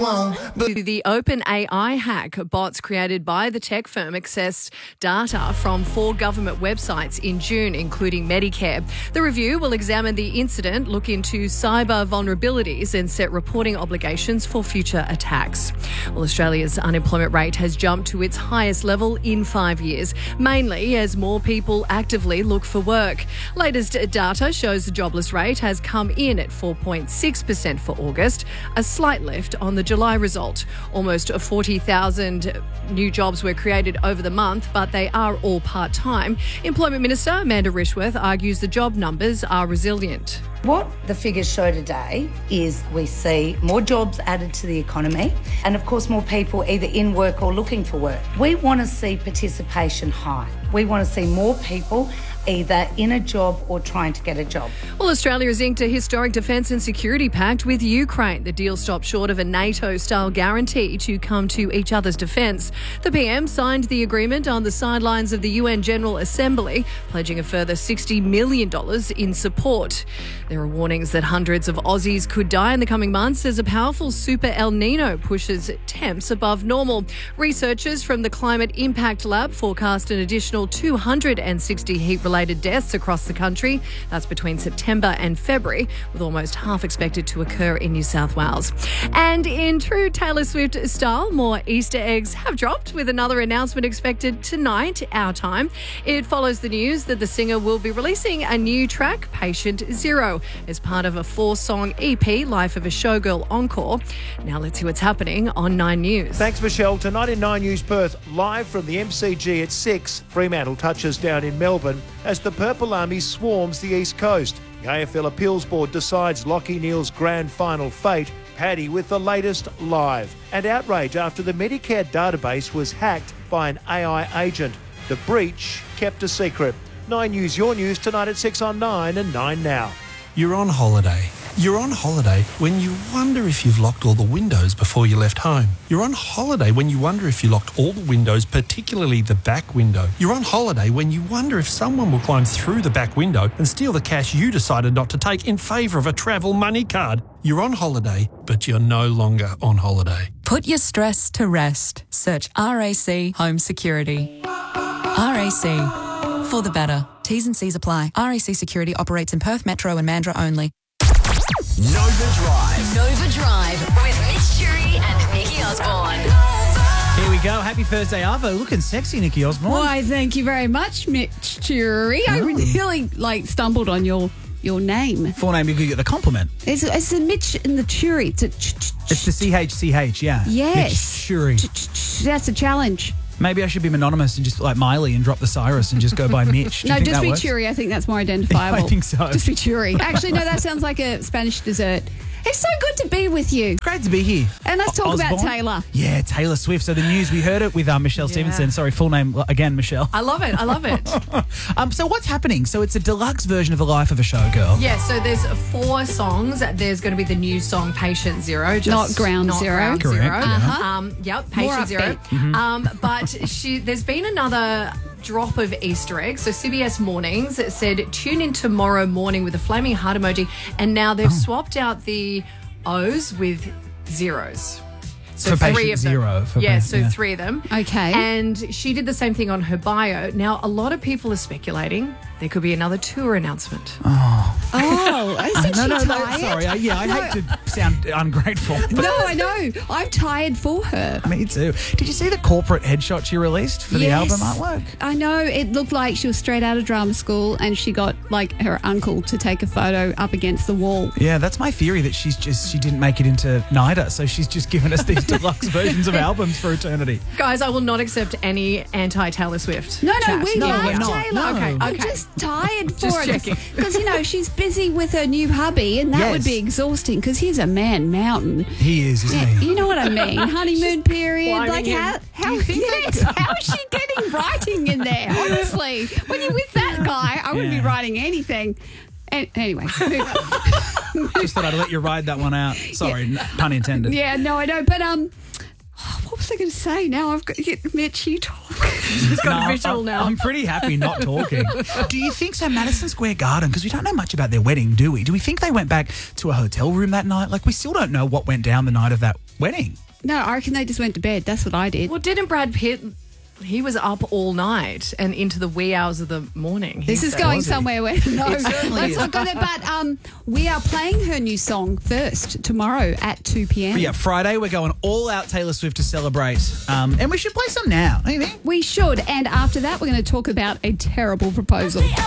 want. The OpenAI hack, bots created by the tech firm accessed data from 4 government websites in June, including Medicare. The review will examine the incident, look into cyber vulnerabilities and set reporting obligations for future attacks. Well, Australia's unemployment rate has jumped to its highest level in 5 years, mainly as more people actively look for work. Latest data shows the jobless rate has come in at 4.6% for August, a slight lift on the July result. Almost 40,000 new jobs were created over the month, but they are all part-time. Employment Minister Amanda Rishworth argues the job numbers are resilient. What the figures show today is we see more jobs added to the economy and, of course, more people either in work or looking for work. We want to see participation high. We want to see more people either in a job or trying to get a job. Well, Australia has inked a historic defence and security pact with Ukraine. The deal stopped short of a NATO-style guarantee to come to each other's defence. The PM signed the agreement on the sidelines of the UN General Assembly, pledging a further $60 million in support. There are warnings that hundreds of Aussies could die in the coming months as a powerful super El Nino pushes temps above normal. Researchers from the Climate Impact Lab forecast an additional 260 heat-related deaths across the country. That's between September and February, with almost half expected to occur in New South Wales. And in true Taylor Swift style, more Easter eggs have dropped, with another announcement expected tonight, our time. It follows the news that the singer will be releasing a new track, Patient Zero, as part of a 4-song EP, Life of a Showgirl Encore. Now let's see what's happening on 9 News. Thanks, Michelle. Tonight in 9 News Perth, live from the MCG at 6, Fremantle touches down in Melbourne as the Purple Army swarms the East Coast. The AFL Appeals Board decides Lachie Neale's grand final fate. Paddy with the latest live. And outrage after the Medicare database was hacked by an AI agent. The breach kept a secret. 9 News, your news tonight at 6 on 9 and 9 now. You're on holiday. You're on holiday when you wonder if you've locked all the windows before you left home. You're on holiday when you wonder if you locked all the windows, particularly the back window. You're on holiday when you wonder if someone will climb through the back window and steal the cash you decided not to take in favour of a travel money card. You're on holiday, but you're no longer on holiday. Put your stress to rest. Search RAC Home Security. RAC. For the better. T's and C's apply. RAC Security operates in Perth Metro and Mandurah only. Nova Drive. Nova Drive with Mitch Jury and Nikki Osborne. Here we go. Happy Thursday, Arvo. Looking sexy, Nikki Osborne. Why, thank you very much, Mitch Jury. I really stumbled on your name. Full name, you could get the compliment. It's a Mitch and the Jury. It's the CH, yeah. Yes. Mitch Jury. That's a challenge. Maybe I should be mononymous and just like Miley and drop the Cyrus and just go by Mitch. No, just be Churi. I think that's more identifiable. I think so. Just be Churi. Actually, no, that sounds like a Spanish dessert. It's so good to be with you. Great to be here. And let's talk about Taylor. Yeah, Taylor Swift. So the news, we heard it with Michelle Stevenson. Sorry, full name again, Michelle. I love it. So what's happening? So it's a deluxe version of The Life of a Showgirl. Yeah, so there's 4 songs. There's going to be the new song Patient Zero. Not Ground Zero. Correct. Patient Zero. But there's been another drop of Easter eggs. So CBS Mornings said, tune in tomorrow morning with a flaming heart emoji. And now they've swapped out the O's with zeros. So for 3 of them. Zero. 3 of them. Okay. And she did the same thing on her bio. Now, a lot of people are speculating there could be another tour announcement. Isn't she tired? Sorry. I hate to sound ungrateful. No, I know. I'm tired for her. Me too. Did you see the corporate headshot she released for the album artwork? I know. It looked like she was straight out of drama school and she got her uncle to take a photo up against the wall. Yeah, that's my theory, that she didn't make it into NIDA, so she's just given us these deluxe versions of albums for eternity. Guys, I will not accept any anti-Taylor Swift. No, chat. we love we're not. Taylor. No. Okay. I'm just tired for Just it. checking. Because, she's busy with her new hubby and that would be exhausting because he's a man mountain. He is, isn't he? You know what I mean? Honeymoon period. Like, how is she getting writing in there? Honestly, when you're with that guy, I wouldn't be writing anything. Anyway. Just thought I'd let you ride that one out. Sorry, pun intended. Yeah, no, I know. But, what was I going to say? Now I've got to get Mitch, you talk. She's got a visual now. I'm pretty happy not talking. Do you think so? Madison Square Garden, because we don't know much about their wedding, do we? Do we think they went back to a hotel room that night? Like, we still don't know what went down the night of that wedding. No, I reckon they just went to bed. That's what I did. Well, didn't Brad Pitt... He was up all night and into the wee hours of the morning. This is going somewhere where no, It certainly let's is. not go there. But we are playing her new song Thirst tomorrow at 2 p.m. Yeah, Friday we're going all out Taylor Swift to celebrate. And we should play some now, don't you think? We should. And after that, we're going to talk about a terrible proposal.